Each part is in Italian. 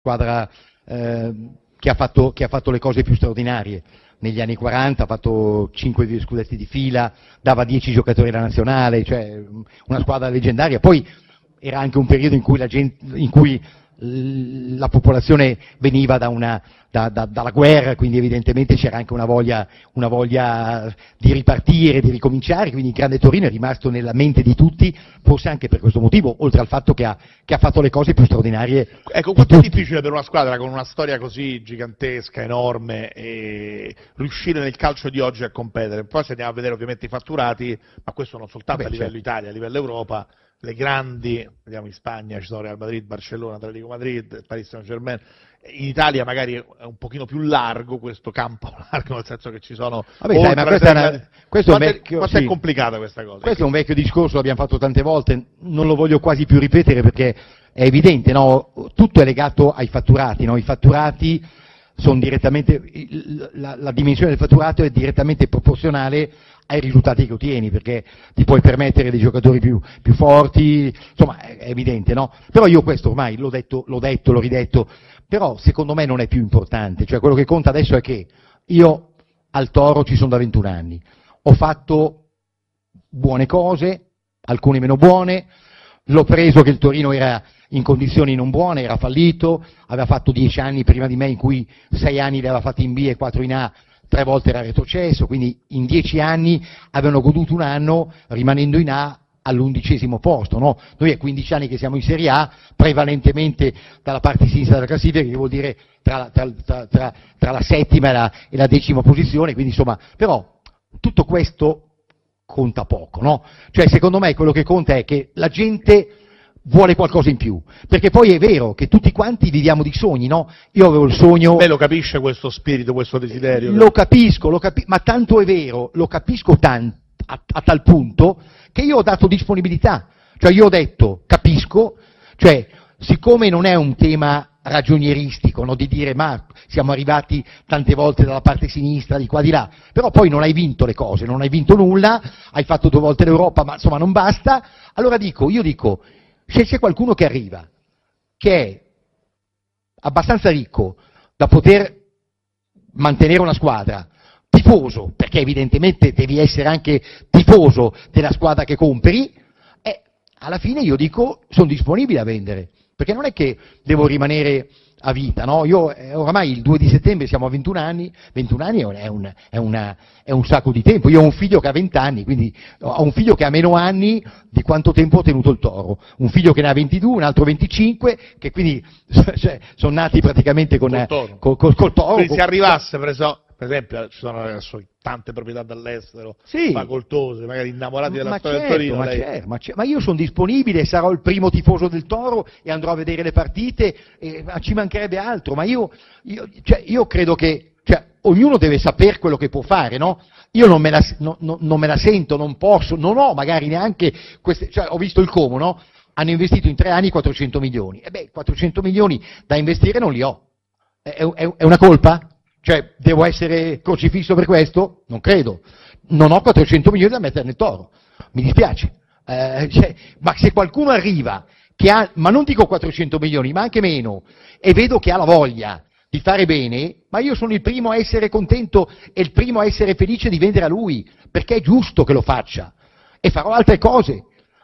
squadra che ha fatto le cose più straordinarie. Negli anni 40 ha fatto 5 scudetti di fila, dava 10 giocatori alla nazionale, cioè una squadra leggendaria. Poi era anche un periodo in cui la popolazione veniva dalla guerra, quindi evidentemente c'era anche una voglia di ripartire, di ricominciare, quindi il Grande Torino è rimasto nella mente di tutti, forse anche per questo motivo, oltre al fatto che ha fatto le cose più straordinarie. Ecco, quanto è difficile per una squadra con una storia così gigantesca, enorme, riuscire nel calcio di oggi a competere? Poi se andiamo a vedere ovviamente i fatturati, ma questo non soltanto a livello Italia, a livello Europa, le grandi, vediamo in Spagna ci sono Real Madrid, Barcellona, Atletico Madrid, Paris Saint-Germain. In Italia magari è un pochino più largo questo campo, largo nel senso che ci sono... Vabbè, ma quanto è complicata questa cosa? Questo è un vecchio discorso, l'abbiamo fatto tante volte, non lo voglio quasi più ripetere perché è evidente, no? Tutto è legato ai fatturati, no? I fatturati sono direttamente, la dimensione del fatturato è direttamente proporzionale ai risultati che ottieni, perché ti puoi permettere dei giocatori più forti, insomma è evidente, no? Però io questo ormai l'ho detto, l'ho ridetto, però secondo me non è più importante, cioè quello che conta adesso è che io al Toro ci sono da 21 anni, ho fatto buone cose, alcune meno buone, l'ho preso che il Torino era in condizioni non buone, era fallito, aveva fatto 10 anni prima di me in cui 6 anni li aveva fatti in B e 4 in A, 3 volte era retrocesso, quindi in 10 anni avevano goduto un anno rimanendo in A all'11° posto, no? Noi è 15 anni che siamo in Serie A, prevalentemente dalla parte sinistra della classifica, che vuol dire tra la 7ª e la 10ª posizione, quindi insomma, però tutto questo conta poco, no? Cioè secondo me quello che conta è che la gente vuole qualcosa in più, perché poi è vero che tutti quanti viviamo di sogni, no? Io avevo il sogno... Lei lo capisce questo spirito, questo desiderio? Lo capisco, ma tanto è vero, lo capisco a tal punto che io ho dato disponibilità, cioè io ho detto, capisco, cioè siccome non è un tema ragionieristico, no? Di dire ma siamo arrivati tante volte dalla parte sinistra, di qua di là, però poi non hai vinto le cose, non hai vinto nulla, hai fatto 2 volte l'Europa, ma insomma non basta, allora io dico, se c'è qualcuno che arriva, che è abbastanza ricco da poter mantenere una squadra, tifoso, perché evidentemente devi essere anche tifoso della squadra che compri, alla fine io dico sono disponibile a vendere, perché non è che devo rimanere a vita, no? Io oramai il 2 di settembre siamo a 21 anni è un sacco di tempo, io ho un figlio che ha 20 anni, quindi ho un figlio che ha meno anni di quanto tempo ho tenuto il Toro, un figlio che ne ha 22, un altro 25, che quindi cioè, sono nati praticamente col Toro. Quindi se arrivasse, per esempio, ci sono adesso tante proprietà dall'estero, sì, facoltose, magari innamorati della storia del Torino. Ma io sono disponibile, sarò il primo tifoso del Toro e andrò a vedere le partite, ci mancherebbe altro, ma io credo che ognuno deve sapere quello che può fare, no? Io non me la sento, non posso, non ho magari neanche queste, cioè ho visto il Como, no? Hanno investito in 3 anni 400 milioni, 400 milioni da investire non li ho, è una colpa? Cioè, devo essere crocifisso per questo? Non credo. Non ho 400 milioni da mettere nel Toro. Mi dispiace. Ma se qualcuno arriva, ma non dico 400 milioni, ma anche meno, e vedo che ha la voglia di fare bene, ma io sono il primo a essere contento e il primo a essere felice di vendere a lui, perché è giusto che lo faccia. E farò altre cose.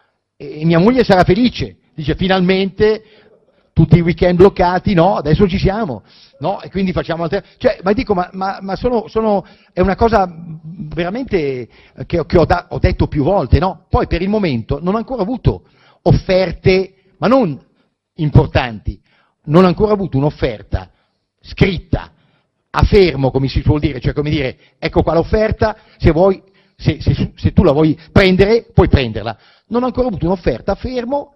E mia moglie sarà felice. Dice, finalmente... tutti i weekend bloccati, no, adesso ci siamo, no, e quindi facciamo altre, cioè, ma dico, ma è una cosa veramente che ho detto più volte, no, poi per il momento non ho ancora avuto offerte, ma non importanti, non ho ancora avuto un'offerta scritta, a fermo, come si suol dire, cioè come dire, ecco qua l'offerta, se vuoi, se tu la vuoi prendere, puoi prenderla, non ho ancora avuto un'offerta a fermo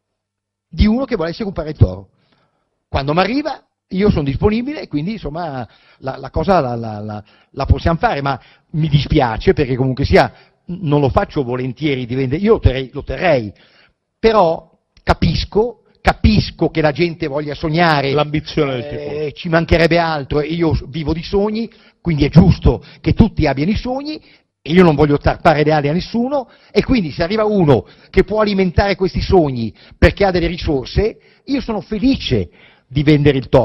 di uno che volesse comprare il Toro. Quando mi arriva io sono disponibile e quindi insomma la cosa la possiamo fare, ma mi dispiace perché comunque sia non lo faccio volentieri di vendere, io lo terrei, però capisco che la gente voglia sognare, l'ambizione del tifoso, ci mancherebbe altro, e io vivo di sogni, quindi è giusto che tutti abbiano i sogni. E io non voglio tarpare le ali a nessuno, e quindi se arriva uno che può alimentare questi sogni perché ha delle risorse, io sono felice di vendere il Toro.